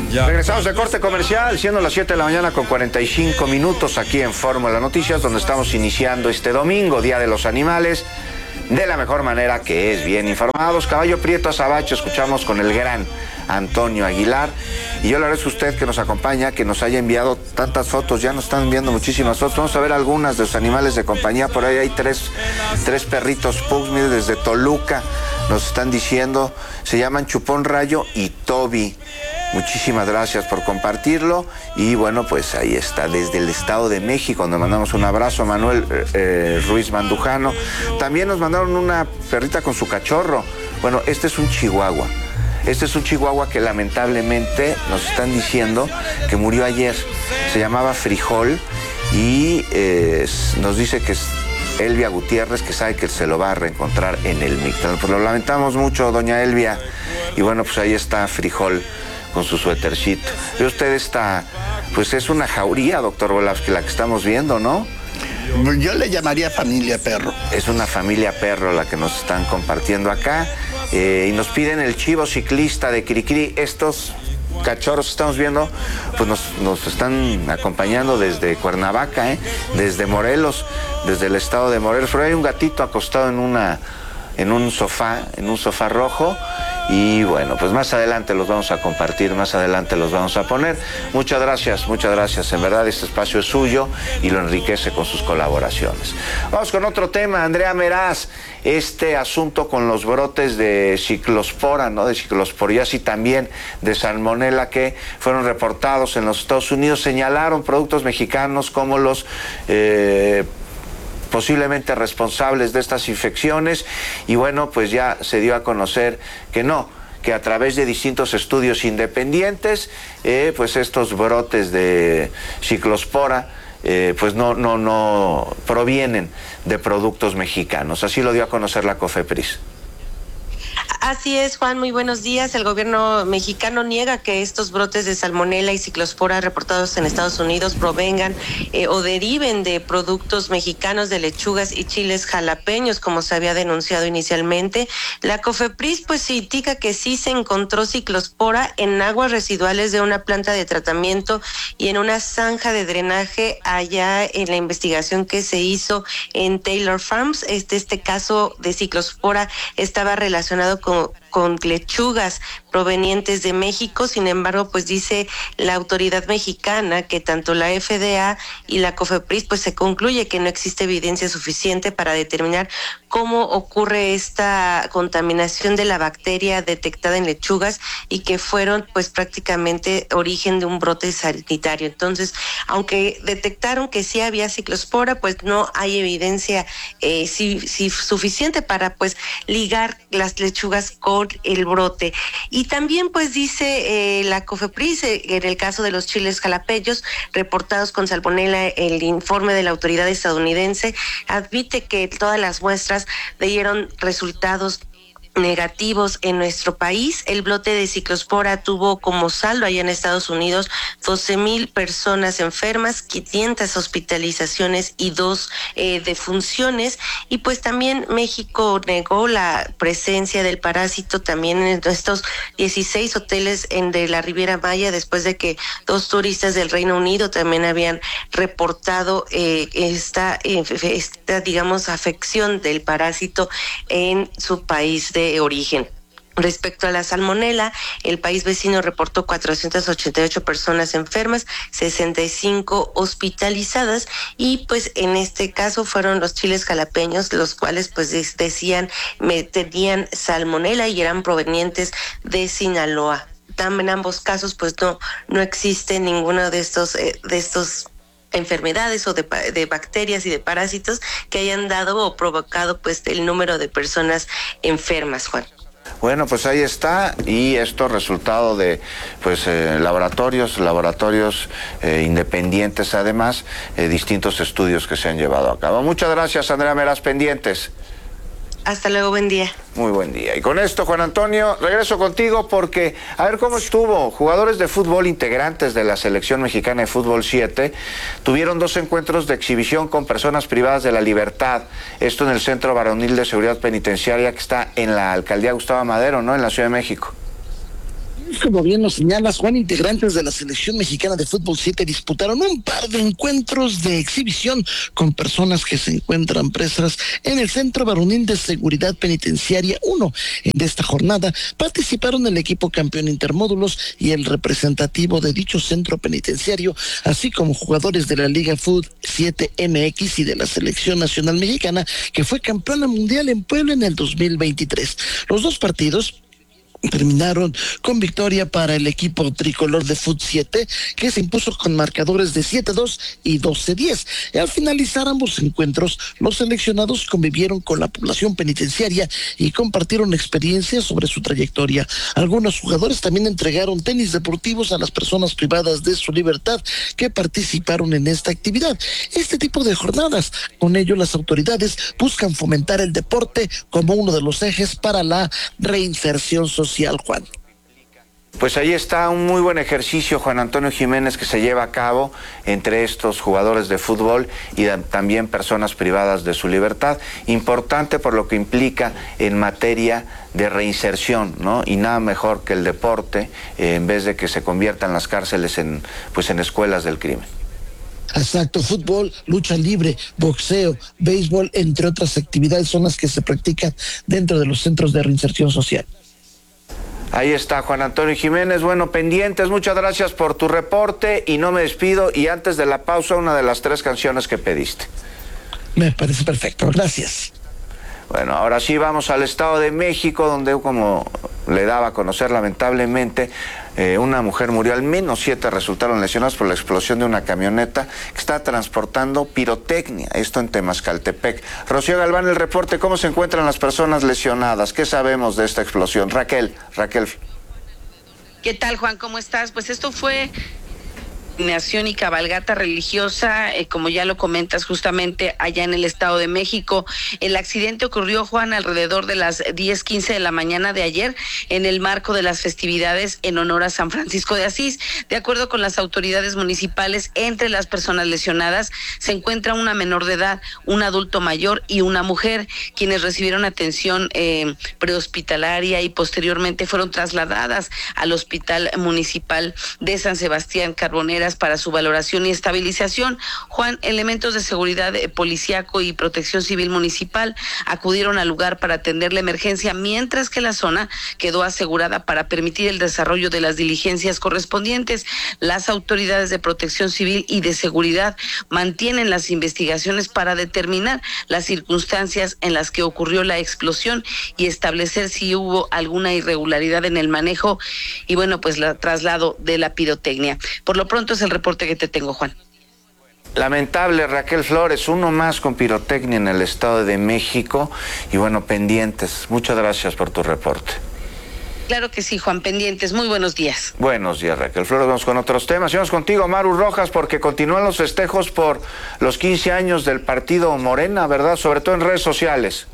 Regresamos de corte comercial, siendo las 7 de la mañana con 45 minutos aquí en Fórmula Noticias, donde estamos iniciando este domingo, Día de los Animales, de la mejor manera, que es bien informados. Caballo Prieto Azabache, escuchamos con el gran Antonio Aguilar. Y yo le agradezco a usted que nos acompaña, que nos haya enviado tantas fotos. Ya nos están enviando muchísimas fotos. Vamos a ver algunas de los animales de compañía. Por ahí hay tres perritos pugs, mire, desde Toluca. Nos están diciendo, se llaman Chupón Rayo y Toby. Muchísimas gracias por compartirlo. Y bueno, pues ahí está, desde el Estado de México, donde mandamos un abrazo a Manuel Ruiz Mandujano. También nos mandaron una perrita con su cachorro. Bueno, este es un chihuahua. Este es un chihuahua que lamentablemente nos están diciendo que murió ayer. Se llamaba Frijol y nos dice que es Elvia Gutiérrez, que sabe que se lo va a reencontrar en el Mictlán. Pues lo lamentamos mucho, doña Elvia. Y bueno, pues ahí está Frijol con su suétercito. Y usted está, pues es una jauría, doctor Volafsky, la que estamos viendo, ¿no? Yo le llamaría familia perro. Es una familia perro la que nos están compartiendo acá. Y nos piden el chivo ciclista de Cricri. Estos cachorros que estamos viendo, pues nos están acompañando desde Cuernavaca, desde Morelos, desde el estado de Morelos. Pero hay un gatito acostado en un sofá rojo. Y bueno, pues más adelante los vamos a compartir, más adelante los vamos a poner. Muchas gracias. En verdad, este espacio es suyo y lo enriquece con sus colaboraciones. Vamos con otro tema, Andrea Meraz. Este asunto con los brotes de ciclospora, ¿no? De ciclosporiasis y también de salmonela que fueron reportados en los Estados Unidos. Señalaron productos mexicanos como los posiblemente responsables de estas infecciones, y bueno, pues ya se dio a conocer que a través de distintos estudios independientes, pues estos brotes de ciclospora pues no provienen de productos mexicanos. Así lo dio a conocer la COFEPRIS. Así es, Juan, muy buenos días. El gobierno mexicano niega que estos brotes de salmonela y ciclospora reportados en Estados Unidos provengan o deriven de productos mexicanos de lechugas y chiles jalapeños, como se había denunciado inicialmente. La COFEPRIS pues indica que sí se encontró ciclospora en aguas residuales de una planta de tratamiento y en una zanja de drenaje allá en la investigación que se hizo en Taylor Farms. Este caso de ciclospora estaba relacionado con lechugas provenientes de México. Sin embargo, pues dice la autoridad mexicana que tanto la FDA y la COFEPRIS pues se concluye que no existe evidencia suficiente para determinar cómo ocurre esta contaminación de la bacteria detectada en lechugas y que fueron pues prácticamente origen de un brote sanitario. Entonces, aunque detectaron que sí había ciclospora, pues no hay evidencia suficiente para pues ligar las lechugas con el brote. Y también pues dice la COFEPRIS en el caso de los chiles jalapeños reportados con salmonela, el informe de la autoridad estadounidense admite que todas las muestras dieron resultados negativos en nuestro país. El brote de ciclospora tuvo como saldo allá en Estados Unidos 12,000 personas enfermas, 500 hospitalizaciones y 2 defunciones. Y pues también México negó la presencia del parásito también en estos 16 hoteles de la Riviera Maya, después de que 2 turistas del Reino Unido también habían reportado esta digamos afección del parásito en su país de origen. Respecto a la salmonela, el país vecino reportó 488 personas enfermas, 65 hospitalizadas, y pues en este caso fueron los chiles jalapeños, los cuales pues decían tenían salmonela y eran provenientes de Sinaloa. En ambos casos pues no existe ninguno de estos enfermedades o de bacterias y de parásitos que hayan dado o provocado pues el número de personas enfermas, Juan. Bueno, pues ahí está, y esto resultado de pues laboratorios independientes, además distintos estudios que se han llevado a cabo. Muchas gracias, Andrea Meraz, pendientes. Hasta luego, buen día. Muy buen día. Y con esto, Juan Antonio, regreso contigo porque, a ver cómo estuvo. Jugadores de fútbol integrantes de la selección mexicana de fútbol 7 tuvieron 2 encuentros de exhibición con personas privadas de la libertad. Esto en el Centro Varonil de Seguridad Penitenciaria que está en la Alcaldía Gustavo Madero, ¿no? En la Ciudad de México. Como bien lo señalas, Juan, integrantes de la selección mexicana de fútbol 7 disputaron un par de encuentros de exhibición con personas que se encuentran presas en el Centro Varonil de Seguridad Penitenciaria 1. En esta jornada participaron el equipo campeón intermódulos y el representativo de dicho centro penitenciario, así como jugadores de la Liga Fútbol 7 MX y de la selección nacional mexicana, que fue campeona mundial en Puebla en el 2023. Los dos partidos terminaron con victoria para el equipo tricolor de Fut 7, que se impuso con marcadores de 7-2 y 12-10. Y al finalizar ambos encuentros, los seleccionados convivieron con la población penitenciaria y compartieron experiencias sobre su trayectoria. Algunos jugadores también entregaron tenis deportivos a las personas privadas de su libertad que participaron en esta actividad. Este tipo de jornadas, con ello las autoridades buscan fomentar el deporte como uno de los ejes para la reinserción social. Juan. Pues ahí está un muy buen ejercicio, Juan Antonio Jiménez, que se lleva a cabo entre estos jugadores de fútbol y también personas privadas de su libertad. Importante por lo que implica en materia de reinserción, ¿no? Y nada mejor que el deporte, en vez de que se conviertan las cárceles en escuelas del crimen. Exacto, fútbol, lucha libre, boxeo, béisbol, entre otras actividades son las que se practican dentro de los centros de reinserción social. Ahí está Juan Antonio Jiménez. Bueno, pendientes, muchas gracias por tu reporte y no me despido. Y antes de la pausa, una de las 3 canciones que pediste. Me parece perfecto, gracias. Bueno, ahora sí vamos al Estado de México, donde, como le daba a conocer lamentablemente, una mujer murió, al menos 7 resultaron lesionados por la explosión de una camioneta que está transportando pirotecnia, esto en Temascaltepec. Rocío Galván, el reporte, ¿cómo se encuentran las personas lesionadas? ¿Qué sabemos de esta explosión? Raquel. ¿Qué tal, Juan? ¿Cómo estás? Pues esto fue y cabalgata religiosa, como ya lo comentas, justamente allá en el Estado de México. El accidente ocurrió, Juan, alrededor de las 10:15 de la mañana de ayer, en el marco de las festividades en honor a San Francisco de Asís. De acuerdo con las autoridades municipales, entre las personas lesionadas se encuentra una menor de edad, un adulto mayor y una mujer, quienes recibieron atención prehospitalaria y posteriormente fueron trasladadas al Hospital Municipal de San Sebastián Carboneras para su valoración y estabilización. Juan, elementos de seguridad policíaco y protección civil municipal acudieron al lugar para atender la emergencia, mientras que la zona quedó asegurada para permitir el desarrollo de las diligencias correspondientes. Las autoridades de protección civil y de seguridad mantienen las investigaciones para determinar las circunstancias en las que ocurrió la explosión y establecer si hubo alguna irregularidad en el manejo y bueno, pues el traslado de la pirotecnia. Por lo pronto es el reporte que te tengo, Juan. Lamentable, Raquel Flores, uno más con pirotecnia en el Estado de México y bueno, pendientes. Muchas gracias por tu reporte. Claro que sí, Juan, pendientes. Muy buenos días. Buenos días, Raquel Flores. Vamos con otros temas. Vamos contigo, Maru Rojas, porque continúan los festejos por los 15 años del partido Morena, ¿verdad? Sobre todo en redes sociales.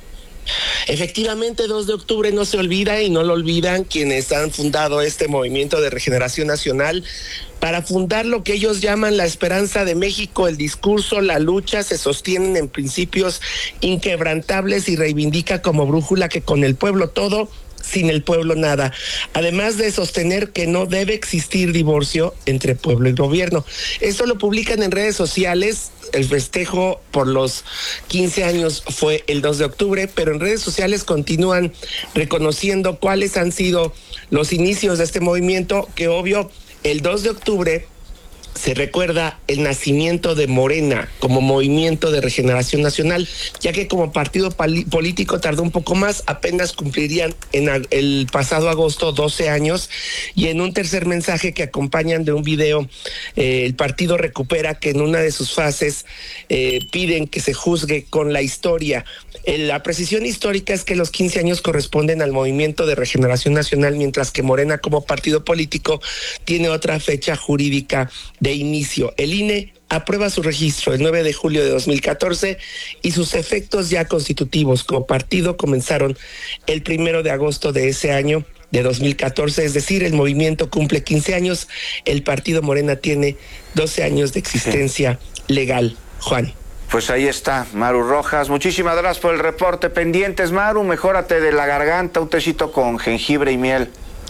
Efectivamente, 2 de octubre no se olvida y no lo olvidan quienes han fundado este movimiento de regeneración nacional para fundar lo que ellos llaman la esperanza de México. El discurso, la lucha se sostienen en principios inquebrantables y reivindica como brújula que con el pueblo todo, sin el pueblo nada, además de sostener que no debe existir divorcio entre pueblo y gobierno. Esto lo publican en redes sociales. El festejo por los 15 años fue el 2 de octubre, pero en redes sociales continúan reconociendo cuáles han sido los inicios de este movimiento, que obvio, el 2 de octubre se recuerda el nacimiento de Morena como movimiento de regeneración nacional, ya que como partido político tardó un poco más, apenas cumplirían en el pasado agosto 12 años, y en un tercer mensaje que acompañan de un video, el partido recupera que en una de sus fases piden que se juzgue con la historia. La precisión histórica es que los 15 años corresponden al movimiento de regeneración nacional, mientras que Morena como partido político tiene otra fecha jurídica de inicio. El INE aprueba su registro el 9 de julio de 2014 y sus efectos ya constitutivos como partido comenzaron el 1 de agosto de ese año de 2014, es decir, el movimiento cumple 15 años, el partido Morena tiene 12 años de existencia legal. Juan. Pues ahí está, Maru Rojas. Muchísimas gracias por el reporte. Pendientes, Maru, mejórate de la garganta, un tecito con jengibre y miel.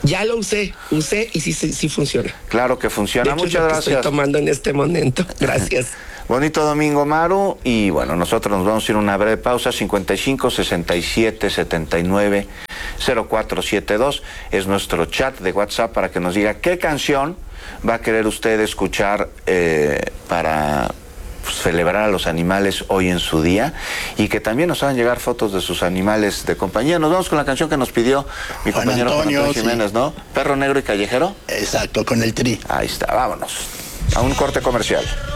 Ya lo usé y sí funciona. Claro que funciona. De hecho, Muchas es lo que gracias. estoy tomando en este momento. Gracias. Bonito domingo, Maru. Y bueno, nosotros nos vamos a ir a una breve pausa. 55 67 79 0472 es nuestro chat de WhatsApp para que nos diga qué canción va a querer usted escuchar para celebrar a los animales hoy en su día, y que también nos hagan llegar fotos de sus animales de compañía. Nos vamos con la canción que nos pidió mi compañero Juan Antonio Jiménez, sí. ¿No? Perro Negro y Callejero. Exacto, con el Tri. Ahí está, vámonos a un corte comercial.